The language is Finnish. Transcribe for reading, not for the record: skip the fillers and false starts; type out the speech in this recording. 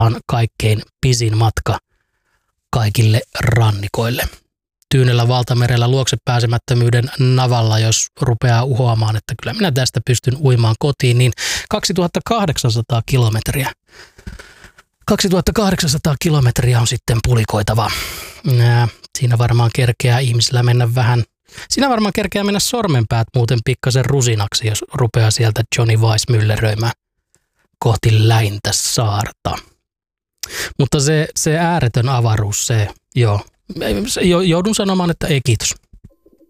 on kaikkein pisin matka kaikille rannikoille. Tyynellä valtamerellä luokse pääsemättömyyden navalla, jos rupeaa uhoamaan, että kyllä minä tästä pystyn uimaan kotiin, niin 2800 kilometriä. 2800 kilometriä on sitten pulikoitava. Siinä varmaan kerkeää ihmisillä mennä vähän. Siinä varmaan kerkeää mennä sormenpäät muuten pikkasen rusinaksi, jos rupeaa sieltä Johnny Weiss mylleröimään kohti läintä saarta. Mutta se ääretön avaruus, joudun sanomaan, että ei kiitos.